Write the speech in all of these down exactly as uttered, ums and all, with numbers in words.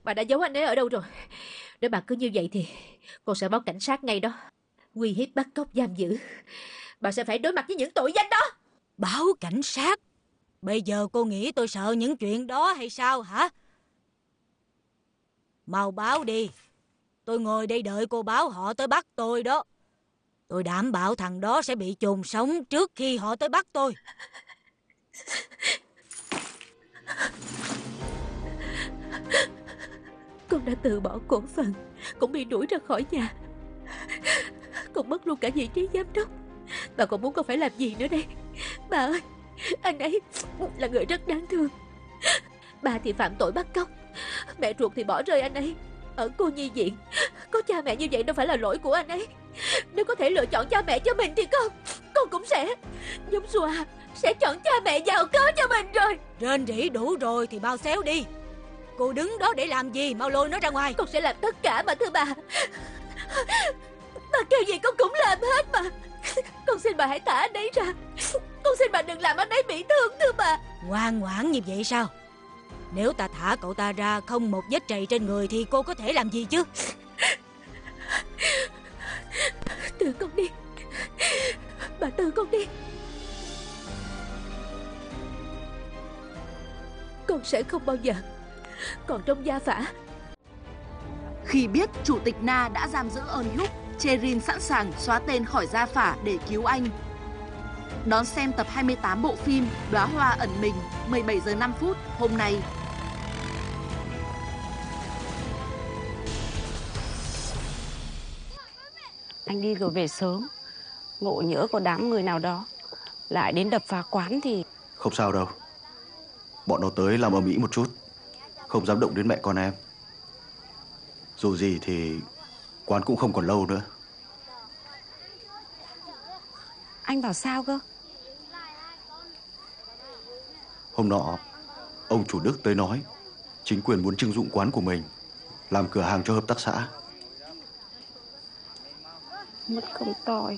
Bà đã giấu anh ấy ở đâu rồi? Nếu bà cứ như vậy thì con sẽ báo cảnh sát ngay đó. Uy hiếp bắt cóc giam giữ. Bà sẽ phải đối mặt với những tội danh đó. Báo cảnh sát? Bây giờ cô nghĩ tôi sợ những chuyện đó hay sao hả? Mau báo đi. Tôi ngồi đây đợi cô báo họ tới bắt tôi đó. Tôi đảm bảo thằng đó sẽ bị chôn sống trước khi họ tới bắt tôi. Con đã từ bỏ cổ phần, cũng bị đuổi ra khỏi nhà, còn mất luôn cả vị trí giám đốc. Bà còn muốn con phải làm gì nữa đây? Bà ơi, anh ấy là người rất đáng thương. Bà thì phạm tội bắt cóc, mẹ ruột thì bỏ rơi anh ấy ở cô nhi viện. Có cha mẹ như vậy đâu phải là lỗi của anh ấy. Nếu có thể lựa chọn cha mẹ cho mình thì con Con cũng sẽ giống Joa, sẽ chọn cha mẹ giàu có cho mình rồi. Rên rỉ đủ rồi thì mau xéo đi. Cô đứng đó để làm gì? Mau lôi nó ra ngoài. Con sẽ làm tất cả mà thưa bà. Bà kêu gì con cũng làm hết mà. Con xin bà hãy thả anh ấy ra. Con xin bà đừng làm anh ấy bị thương thưa bà. Ngoan ngoãn như vậy sao? Nếu ta thả cậu ta ra không một vết trầy trên người thì cô có thể làm gì chứ? Tự con đi. Bà tự con đi. Con sẽ không bao giờ còn trong gia phả. Khi biết Chủ tịch Na đã giam giữ Eun-hyuk, Cherin sẵn sàng xóa tên khỏi gia phả để cứu anh. Đón xem tập hai mươi tám bộ phim Đóa hoa ẩn mình mười bảy giờ năm phút hôm nay. Anh đi rồi về sớm, ngộ nhỡ có đám người nào đó lại đến đập phá quán thì... Không sao đâu. Bọn nó tới làm ầm ĩ một chút, không dám động đến mẹ con em. Dù gì thì quán cũng không còn lâu nữa. Anh bảo sao cơ? Hôm nọ ông chủ Đức tới nói chính quyền muốn trưng dụng quán của mình làm cửa hàng cho hợp tác xã. Mất công tỏi.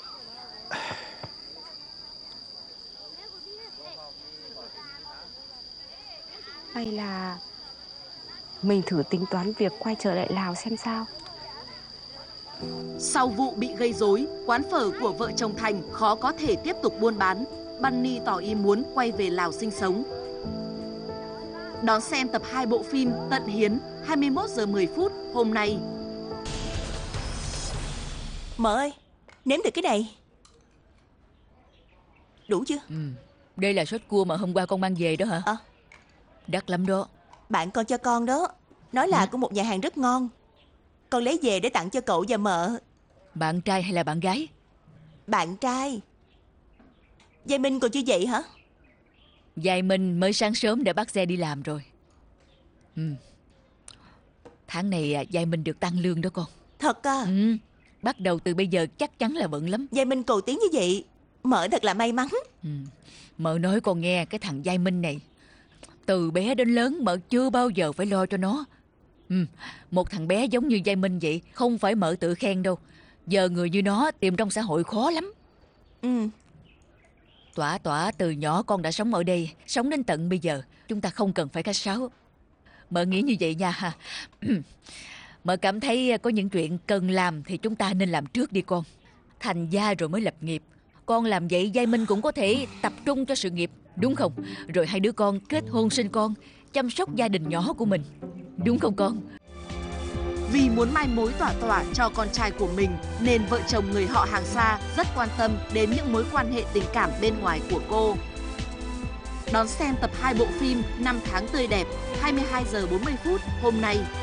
Hay là mình thử tính toán việc quay trở lại Lào xem sao. Sau vụ bị gây rối, quán phở của vợ chồng Thành khó có thể tiếp tục buôn bán. Bunny tỏ ý muốn quay về Lào sinh sống. Đón xem tập hai bộ phim Tận Hiến hai mươi mốt giờ mười phút hôm nay. Mợ ơi, nếm thử cái này. Đủ chưa? Ừ. Đây là sốt cua mà hôm qua con mang về đó hả? À. Đắt lắm đó. Bạn con cho con đó. Nói là ừ. của một nhà hàng rất ngon. Con lấy về để tặng cho cậu và mợ. Bạn trai hay là bạn gái? Bạn trai. Giai Minh còn chưa dậy hả? Giai Minh mới sáng sớm để bắt xe đi làm rồi. Ừ. Tháng này Giai Minh được tăng lương đó con. Thật à? Ừ. Bắt đầu từ bây giờ chắc chắn là bận lắm. Giai Minh cầu tiến như vậy, mợ thật là may mắn. Ừ. Mợ nói con nghe, cái thằng Giai Minh này từ bé đến lớn mợ chưa bao giờ phải lo cho nó. Ừ. Một thằng bé giống như Giai Minh vậy không phải mợ tự khen đâu. Giờ người như nó tìm trong xã hội khó lắm. Ừ. Tỏa tỏa từ nhỏ con đã sống ở đây, sống đến tận bây giờ. Chúng ta không cần phải khách sáo. Mợ nghĩ như vậy nha ha. Mợ cảm thấy có những chuyện cần làm thì chúng ta nên làm trước đi con. Thành gia rồi mới lập nghiệp. Con làm vậy Giai Minh cũng có thể tập trung cho sự nghiệp, đúng không? Rồi hai đứa con kết hôn sinh con, chăm sóc gia đình nhỏ của mình. Đúng không con? Vì muốn mai mối tỏa tỏa cho con trai của mình nên vợ chồng người họ hàng xa rất quan tâm đến những mối quan hệ tình cảm bên ngoài của cô. Đón xem tập hai bộ phim Năm tháng tươi đẹp hai mươi hai giờ bốn mươi phút hôm nay.